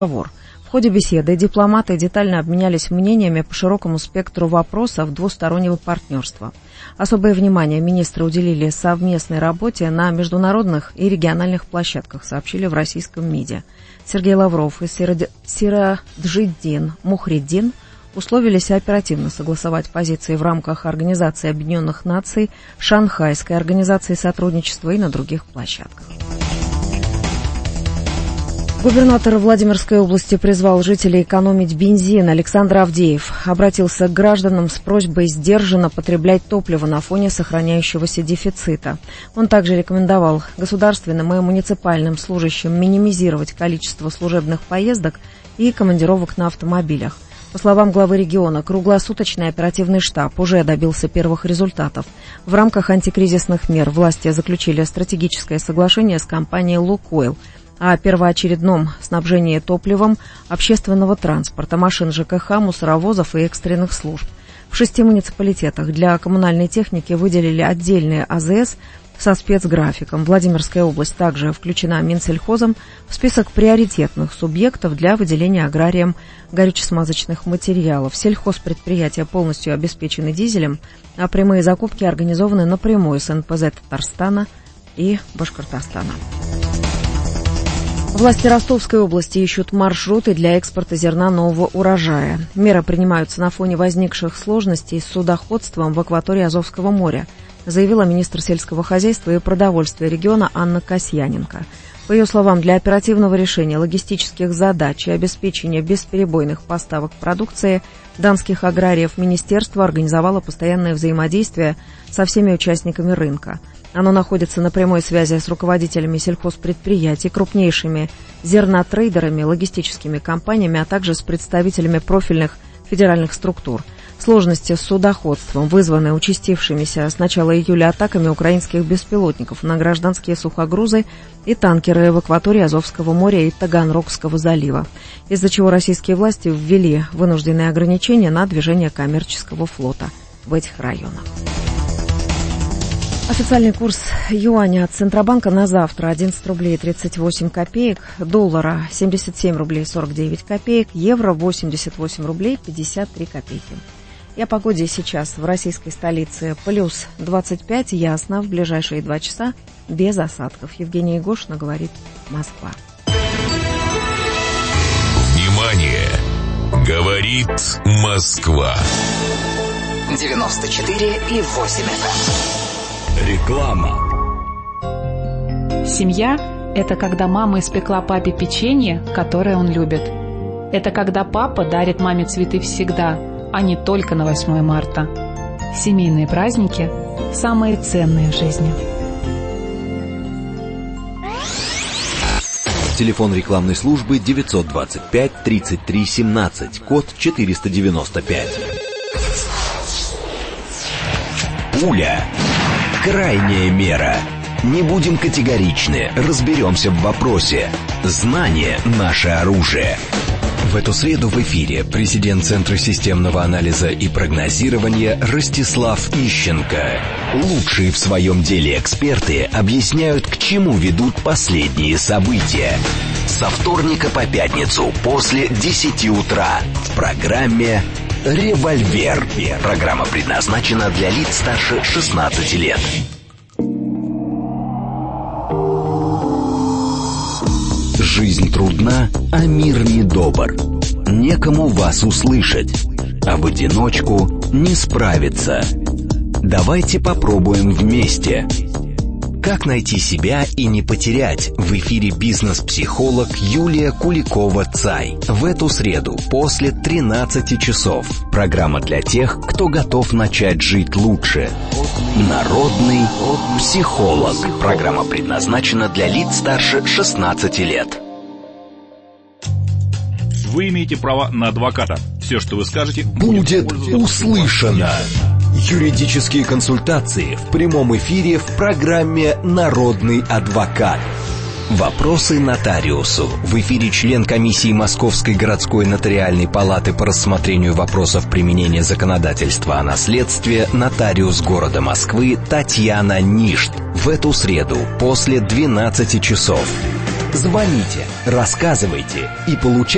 разговор. В ходе беседы дипломаты детально обменялись мнениями по широкому спектру вопросов двустороннего партнерства. Особое внимание министры уделили совместной работе на международных и региональных площадках, сообщили в российском МИДе. Сергей Лавров и Сираджиддин Мухриддин условились оперативно согласовать позиции в рамках Организации Объединенных Наций, Шанхайской организации сотрудничества и на других площадках. Губернатор Владимирской области призвал жителей экономить бензин. Александр Авдеев обратился к гражданам с просьбой сдержанно потреблять топливо на фоне сохраняющегося дефицита. Он также рекомендовал государственным и муниципальным служащим минимизировать количество служебных поездок и командировок на автомобилях. По словам главы региона, круглосуточный оперативный штаб уже добился первых результатов. В рамках антикризисных мер власти заключили стратегическое соглашение с компанией «Лукойл» о первоочередном снабжении топливом общественного транспорта, машин ЖКХ, мусоровозов и экстренных служб. В 6 муниципалитетах для коммунальной техники выделили отдельные АЗС со спецграфиком. Владимирская область также включена Минсельхозом в список приоритетных субъектов для выделения аграриям горюче-смазочных материалов. Сельхозпредприятия полностью обеспечены дизелем, а прямые закупки организованы напрямую с НПЗ Татарстана и Башкортостана. Власти Ростовской области ищут маршруты для экспорта зерна нового урожая. Меры принимаются на фоне возникших сложностей с судоходством в акватории Азовского моря, заявила министр сельского хозяйства и продовольствия региона Анна Касьяненко. По ее словам, для оперативного решения логистических задач и обеспечения бесперебойных поставок продукции данских аграриев министерство организовало постоянное взаимодействие со всеми участниками рынка. Оно находится на прямой связи с руководителями сельхозпредприятий, крупнейшими зернотрейдерами, логистическими компаниями, а также с представителями профильных федеральных структур. Сложности с судоходством вызваны участившимися с начала июля атаками украинских беспилотников на гражданские сухогрузы и танкеры в акватории Азовского моря и Таганрогского залива, из-за чего российские власти ввели вынужденные ограничения на движение коммерческого флота в этих районах. Официальный курс юаня от Центробанка на завтра 11 рублей 38 копеек, доллара 77 рублей 49 копеек, евро 88 рублей 53 копейки. И о погоде сейчас в российской столице плюс 25, ясно, в ближайшие 2 часа без осадков. Евгения Егошина говорит, Москва. Внимание! Говорит Москва. 94,8 FM. Реклама. Семья – это когда мама испекла папе печенье, которое он любит. Это когда папа дарит маме цветы всегда, а не только на 8 марта. Семейные праздники – самые ценные в жизни. Телефон рекламной службы 925 33 17, код 495. Пуля. Крайняя мера. Не будем категоричны, разберемся в вопросе. Знание – наше оружие. В эту среду в эфире президент Центра системного анализа и прогнозирования Ростислав Ищенко. Лучшие в своем деле эксперты объясняют, к чему ведут последние события. Со вторника по пятницу после 10 утра в программе «Револьвер». Программа предназначена для лиц старше 16 лет. Жизнь трудна, а мир недобр. Некому вас услышать, а в одиночку не справиться. Давайте попробуем вместе. Как найти себя и не потерять? В эфире бизнес-психолог Юлия Куликова-Цай. В эту среду после 13 часов. Программа для тех, кто готов начать жить лучше. Народный психолог. Программа предназначена для лиц старше 16 лет. Вы имеете право на адвоката. Все, что вы скажете, будет услышано. Юридические консультации в прямом эфире в программе «Народный адвокат». Вопросы нотариусу. В эфире член комиссии Московской городской нотариальной палаты по рассмотрению вопросов применения законодательства о наследстве, нотариус города Москвы Татьяна Ништ. В эту среду после 12 часов. Звоните, рассказывайте и получайте